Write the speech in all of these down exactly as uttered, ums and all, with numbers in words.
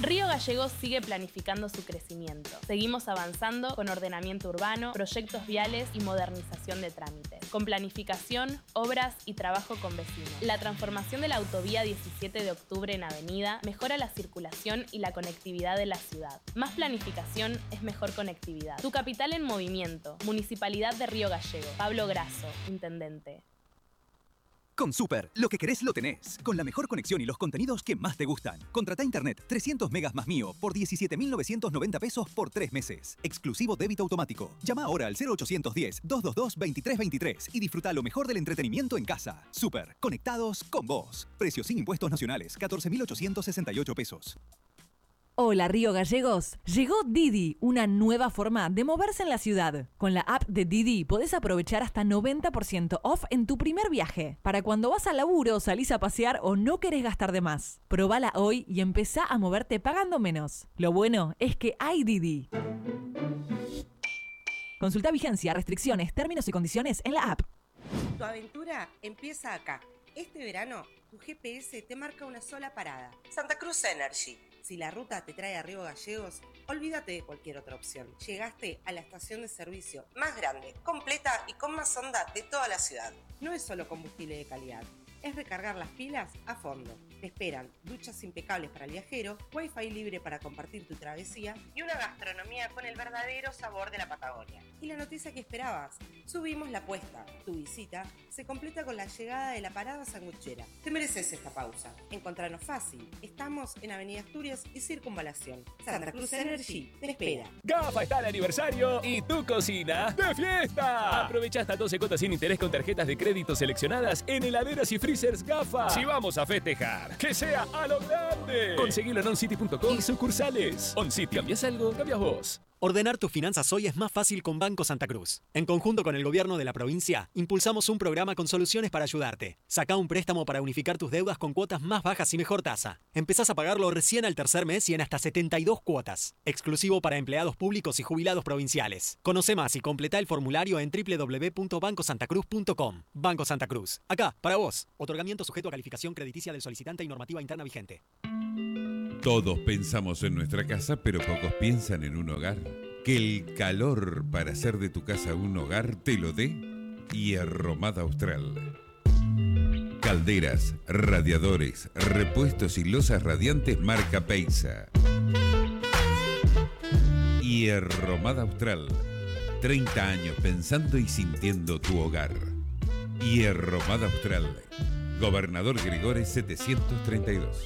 Río Gallegos sigue planificando su crecimiento. Seguimos avanzando con ordenamiento urbano, proyectos viales y modernización de trámites. Con planificación, obras y trabajo con vecinos. La transformación de la autovía diecisiete de octubre en avenida mejora la circulación y la conectividad de la ciudad. Más planificación es mejor conectividad. Tu capital en movimiento. Municipalidad de Río Gallegos. Pablo Grasso, intendente. Con Super, lo que querés lo tenés. Con la mejor conexión y los contenidos que más te gustan. Contrata internet trescientos megas más mío por diecisiete mil novecientos noventa pesos por tres meses. Exclusivo débito automático. Llama ahora al cero ochocientos diez, doscientos veintidós, veintitrés veintitrés y disfruta lo mejor del entretenimiento en casa. Super, conectados con vos. Precios sin impuestos nacionales, catorce mil ochocientos sesenta y ocho pesos. Hola Río Gallegos, llegó Didi, una nueva forma de moverse en la ciudad. Con la app de Didi podés aprovechar hasta noventa por ciento off en tu primer viaje. Para cuando vas al laburo, salís a pasear o no querés gastar de más. Probala hoy y empezá a moverte pagando menos. Lo bueno es que hay Didi. Consulta vigencia, restricciones, términos y condiciones en la app. Tu aventura empieza acá. Este verano, tu G P S te marca una sola parada. Santa Cruz Energy. Si la ruta te trae a Río Gallegos, olvídate de cualquier otra opción. Llegaste a la estación de servicio más grande, completa y con más onda de toda la ciudad. No es solo combustible de calidad, es recargar las pilas a fondo. Te esperan duchas impecables para el viajero, wifi libre para compartir tu travesía y una gastronomía con el verdadero sabor de la Patagonia. Y la noticia que esperabas, subimos la apuesta. Tu visita se completa con la llegada de la parada sanguchera. Te mereces esta pausa. Encontranos fácil. Estamos en Avenida Asturias y Circunvalación. Santa Cruz Energy te espera. GAFA está de aniversario y tu cocina de fiesta. Aprovecha hasta doce cuotas sin interés con tarjetas de crédito seleccionadas en heladeras y freezers GAFA. Si vamos a festejar, que sea a lo grande. Conseguilo en oncity punto com y sucursales. OnCity, ¿cambias algo? Cambias vos. Ordenar tus finanzas hoy es más fácil con Banco Santa Cruz. En conjunto con el gobierno de la provincia, impulsamos un programa con soluciones para ayudarte. Sacá un préstamo para unificar tus deudas con cuotas más bajas y mejor tasa. Empezás a pagarlo recién al tercer mes y en hasta setenta y dos cuotas. Exclusivo para empleados públicos y jubilados provinciales. Conoce más y completa el formulario en doble u doble u doble u punto banco santa cruz punto com. Banco Santa Cruz. Acá, para vos. Otorgamiento sujeto a calificación crediticia del solicitante y normativa interna vigente. Todos pensamos en nuestra casa, pero pocos piensan en un hogar. Que el calor para hacer de tu casa un hogar te lo dé Hierromada Austral. Calderas, radiadores, repuestos y losas radiantes marca Peisa. Hierromada Austral. treinta años pensando y sintiendo tu hogar. Hierromada Austral. Gobernador Gregores setecientos treinta y dos.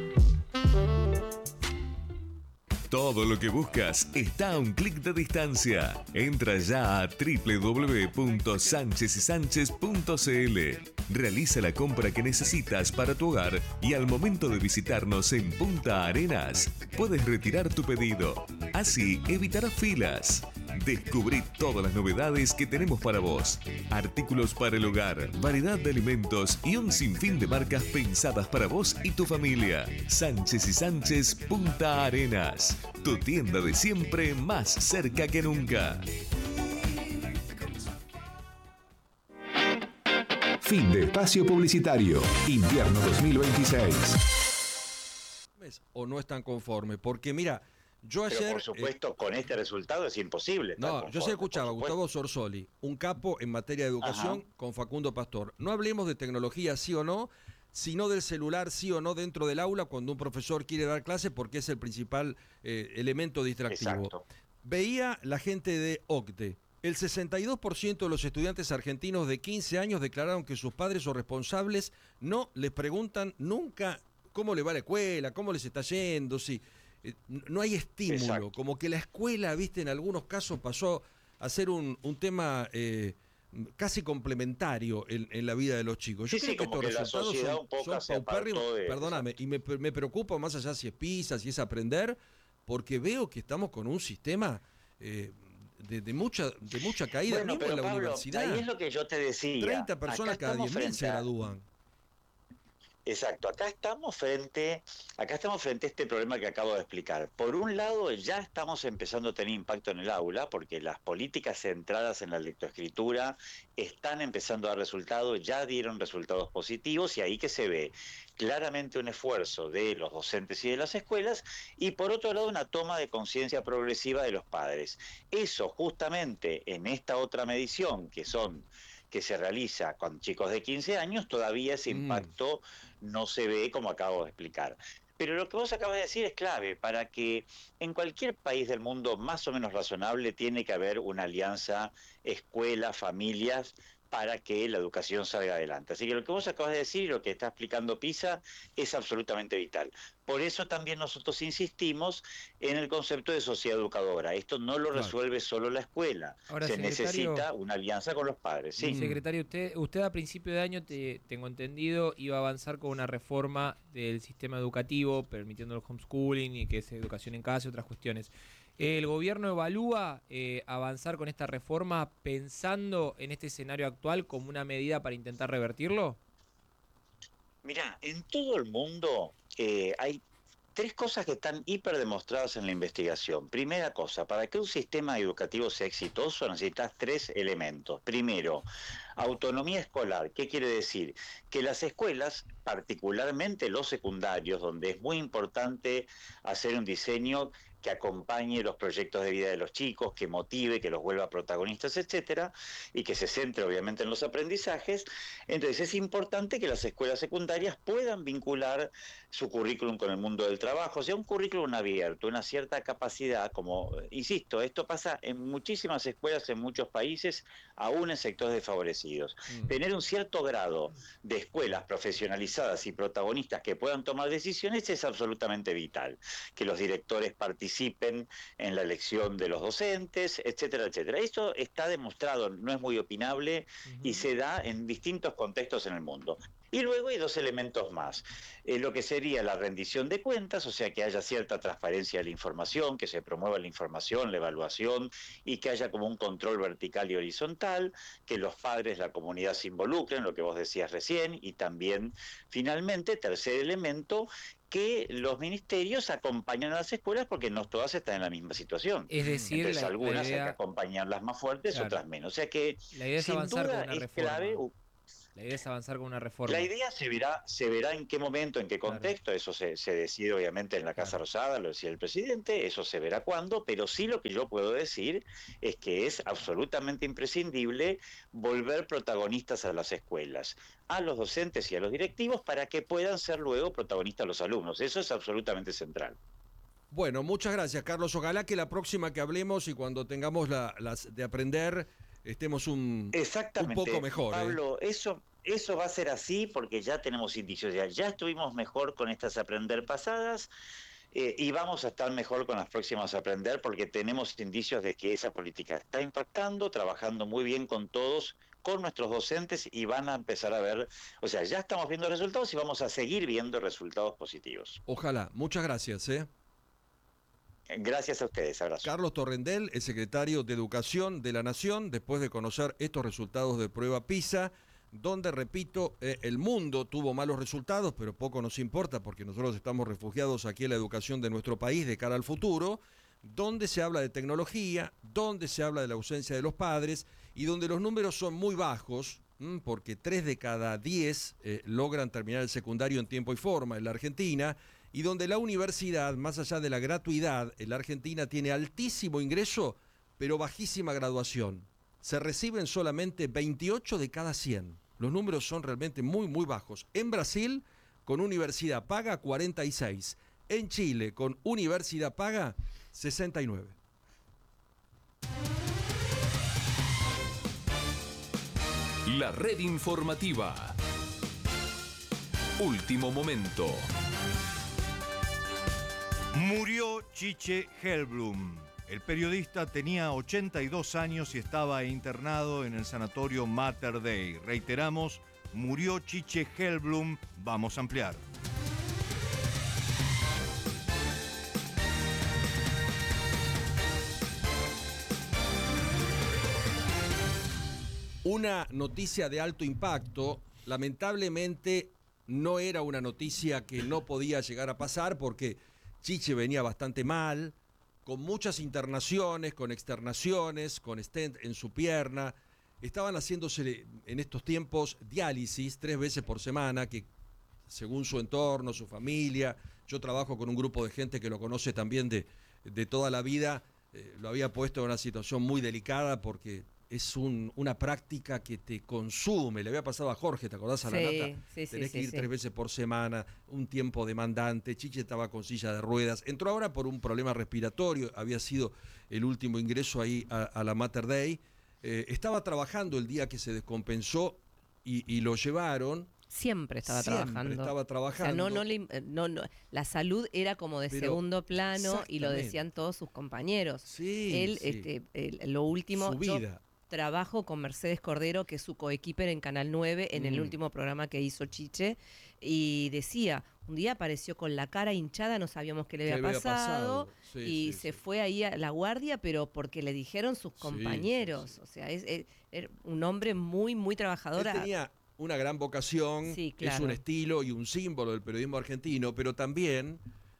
Todo lo que buscas está a un clic de distancia. Entra ya a doble u doble u doble u punto sánchez y sánchez punto c l. Realiza la compra que necesitas para tu hogar y al momento de visitarnos en Punta Arenas, puedes retirar tu pedido. Así evitarás filas. Descubrí todas las novedades que tenemos para vos. Artículos para el hogar, variedad de alimentos y un sinfín de marcas pensadas para vos y tu familia. Sánchez y Sánchez Punta Arenas. Tu tienda de siempre más cerca que nunca. Fin de espacio publicitario. Invierno dos mil veintiséis. ¿O no están conformes? Porque mira, yo ayer... Pero por supuesto, eh, con este resultado es imposible. No, conforme, yo se escuchaba a Gustavo Sorsoli, un capo en materia de educación, ajá, con Facundo Pastor. No hablemos de tecnología sí o no, sino del celular sí o no dentro del aula cuando un profesor quiere dar clase porque es el principal eh, elemento distractivo. Exacto. Veía la gente de OCDE. El sesenta y dos por ciento de los estudiantes argentinos de quince años declararon que sus padres o responsables no les preguntan nunca cómo le va la escuela, cómo les está yendo, si eh, no hay estímulo. Exacto. Como que la escuela, viste, en algunos casos pasó a ser un, un tema eh, casi complementario en, en la vida de los chicos. Yo sí, creo sí, que estos que resultados son, son paupérrimos, de... perdóname, y me, me preocupa más allá si es PISA, si es aprender, porque veo que estamos con un sistema... Eh, De, de mucha de mucha caída, bueno, mismo en la Pablo, universidad. Ahí es lo que yo te decía. treinta personas cada diez mil se gradúan. Exacto, acá estamos frente, acá estamos frente a este problema que acabo de explicar. Por un lado, ya estamos empezando a tener impacto en el aula, porque las políticas centradas en la lectoescritura están empezando a dar resultados, ya dieron resultados positivos, y ahí que se ve claramente un esfuerzo de los docentes y de las escuelas, y por otro lado una toma de conciencia progresiva de los padres. Eso justamente en esta otra medición, que son que se realiza con chicos de quince años, todavía ese impacto mm. no se ve, como acabo de explicar. Pero lo que vos acabas de decir es clave. Para que en cualquier país del mundo más o menos razonable tiene que haber una alianza escuela, familias, para que la educación salga adelante. Así que lo que vos acabas de decir y lo que está explicando PISA es absolutamente vital. Por eso también nosotros insistimos en el concepto de sociedad educadora. Esto no lo resuelve claro. solo la escuela. Ahora, se necesita una alianza con los padres. ¿Sí? Secretario, usted, usted a principio de año, te, tengo entendido, iba a avanzar con una reforma del sistema educativo, permitiendo el homeschooling y que es educación en casa y otras cuestiones. ¿El gobierno evalúa eh, avanzar con esta reforma pensando en este escenario actual como una medida para intentar revertirlo? Mirá, en todo el mundo eh, hay tres cosas que están hiper demostradas en la investigación. Primera cosa, para que un sistema educativo sea exitoso necesitas tres elementos. Primero, autonomía escolar. ¿Qué quiere decir? Que las escuelas, particularmente los secundarios, donde es muy importante hacer un diseño que acompañe los proyectos de vida de los chicos, que motive, que los vuelva protagonistas, etcétera, y que se centre obviamente en los aprendizajes. Entonces es importante que las escuelas secundarias puedan vincular su currículum con el mundo del trabajo, o sea, un currículum abierto, una cierta capacidad, como, insisto, esto pasa en muchísimas escuelas en muchos países, aún en sectores desfavorecidos. Mm. Tener un cierto grado de escuelas profesionalizadas y protagonistas que puedan tomar decisiones es absolutamente vital. Que los directores participen participen en la elección de los docentes, etcétera, etcétera. Esto está demostrado, no es muy opinable uh-huh. y se da en distintos contextos en el mundo. Y luego hay dos elementos más, eh, lo que sería la rendición de cuentas, o sea, que haya cierta transparencia de la información, que se promueva la información, la evaluación, y que haya como un control vertical y horizontal, que los padres, la comunidad se involucren, lo que vos decías recién, y también, finalmente, tercer elemento, que los ministerios acompañan a las escuelas porque no todas están en la misma situación. Es decir, entonces la, algunas la idea, hay que acompañarlas más fuertes, claro. otras menos. O sea que la idea es sin avanzar duda con una es reforma. clave. La idea es avanzar con una reforma. La idea se verá, se verá en qué momento, en qué contexto, claro. eso se, se decide obviamente en la Casa claro. Rosada, lo decía el presidente, eso se verá cuándo, pero sí lo que yo puedo decir es que es absolutamente imprescindible volver protagonistas a las escuelas, a los docentes y a los directivos para que puedan ser luego protagonistas los alumnos. Eso es absolutamente central. Bueno, muchas gracias, Carlos. Ojalá que la próxima que hablemos y cuando tengamos la, las de aprender estemos un, un poco mejor. Pablo, ¿eh? eso, eso va a ser así porque ya tenemos indicios. Ya, ya estuvimos mejor con estas aprender pasadas eh, y vamos a estar mejor con las próximas a aprender porque tenemos indicios de que esa política está impactando, trabajando muy bien con todos, con nuestros docentes y van a empezar a ver, o sea, ya estamos viendo resultados y vamos a seguir viendo resultados positivos. Ojalá. Muchas gracias, ¿eh? Gracias a ustedes, abrazo. Carlos Torrendel, el secretario de Educación de la Nación, después de conocer estos resultados de prueba PISA, donde, repito, eh, el mundo tuvo malos resultados, pero poco nos importa porque nosotros estamos refugiados aquí en la educación de nuestro país de cara al futuro, donde se habla de tecnología, donde se habla de la ausencia de los padres y donde los números son muy bajos, mmm, porque tres de cada diez eh, logran terminar el secundario en tiempo y forma en la Argentina, y donde la universidad, más allá de la gratuidad, en la Argentina tiene altísimo ingreso, pero bajísima graduación. Se reciben solamente veintiocho de cada cien. Los números son realmente muy, muy bajos. En Brasil, con universidad paga, cuarenta y seis. En Chile, con universidad paga, sesenta y nueve. La red informativa. Último momento. Murió Chiche Hellblum. El periodista tenía ochenta y dos años y estaba internado en el sanatorio Mater Dei. Reiteramos, murió Chiche Hellblum. Vamos a ampliar. Una noticia de alto impacto. Lamentablemente no era una noticia que no podía llegar a pasar porque Chiche venía bastante mal, con muchas internaciones, con externaciones, con stent en su pierna. Estaban haciéndose en estos tiempos diálisis tres veces por semana, que según su entorno, su familia, yo trabajo con un grupo de gente que lo conoce también de, de toda la vida, eh, lo había puesto en una situación muy delicada porque es un, una práctica que te consume. Le había pasado a Jorge, ¿te acordás a la Sí, nata? sí, sí, Tenés sí, que ir sí. tres veces por semana, un tiempo demandante. Chiche estaba con silla de ruedas. Entró ahora por un problema respiratorio, había sido el último ingreso ahí a, a la Mater Dei. Eh, estaba trabajando el día que se descompensó y, y lo llevaron. Siempre estaba Siempre trabajando. estaba trabajando. O sea, no, no, le, no, no, la salud era como de Pero, segundo plano y lo exactamente. decían todos sus compañeros. Sí, Él, sí. este, el- lo último, Su yo vida. trabajo con Mercedes Cordero, que es su coequiper en Canal nueve, en el Mm. último programa que hizo Chiche, y decía, un día apareció con la cara hinchada, no sabíamos qué le ¿Qué había había pasado, pasado? Sí, y sí, se fue ahí a la guardia, pero porque le dijeron sus sí, compañeros. sí. O sea, es, es- era un hombre muy, muy trabajador. Él tenía una gran vocación, Sí, es claro. un estilo y un símbolo del periodismo argentino, pero también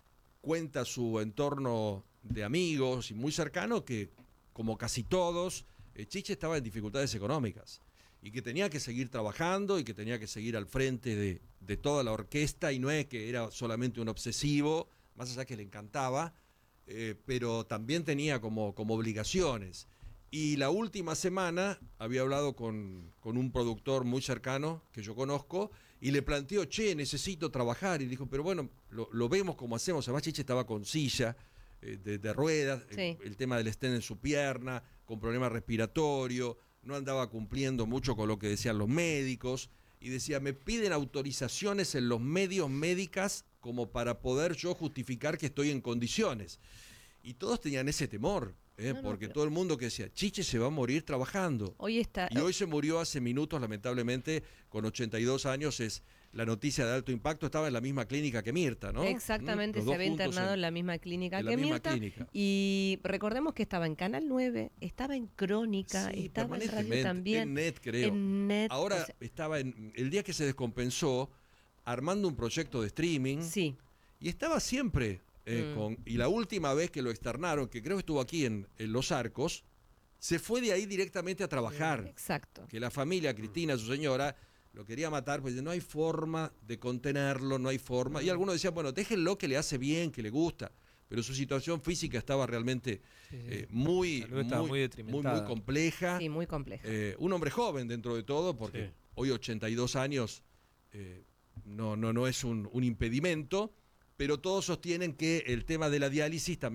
cuenta su entorno de amigos y muy cercano que, como casi todos, eh, Chiche estaba en dificultades económicas y que tenía que seguir trabajando y que tenía que seguir al frente de, de toda la orquesta, y no es que era solamente un obsesivo, más allá que le encantaba, eh, pero también tenía como, como obligaciones. Y la última semana había hablado con, con un productor muy cercano que yo conozco y le planteó, che, necesito trabajar. Y dijo, pero bueno, lo, lo vemos como hacemos. Además, Chiche estaba con silla eh, de, de ruedas, Sí. el, el tema del stent en su pierna, con problema respiratorio, no andaba cumpliendo mucho con lo que decían los médicos. Y decía, me piden autorizaciones en los medios médicas como para poder yo justificar que estoy en condiciones. Y todos tenían ese temor. ¿eh? No, no, Porque pero- todo el mundo que decía, Chiche se va a morir trabajando. Hoy está. Y hoy se murió hace minutos, lamentablemente, con ochenta y dos años. Es la noticia de alto impacto. Estaba en la misma clínica que Mirta, ¿no? Exactamente, Los se dos había juntos internado en, la misma clínica en la que misma Mirta. clínica. Y recordemos que estaba en Canal nueve, estaba en Crónica, Sí, estaba en radio permanentemente, también. en Net, creo. En Net, Ahora o sea, estaba en el día que se descompensó armando un proyecto de streaming. Sí. Y estaba siempre eh, Mm. con. Y la última vez que lo externaron, que creo que estuvo aquí en, en Los Arcos, se fue de ahí directamente a trabajar. Exacto. Que la familia, Cristina, su señora, lo quería matar, pues no hay forma de contenerlo, no hay forma. Y algunos decían, bueno, déjenlo, que le hace bien, que le gusta. Pero su situación física estaba realmente Sí, sí. eh, muy, La salud estaba muy muy, muy, detrimentada. muy compleja. Sí, muy compleja. Eh, un hombre joven dentro de todo, porque Sí. hoy ochenta y dos años eh, no, no, no es un, un impedimento, pero todos sostienen que el tema de la diálisis también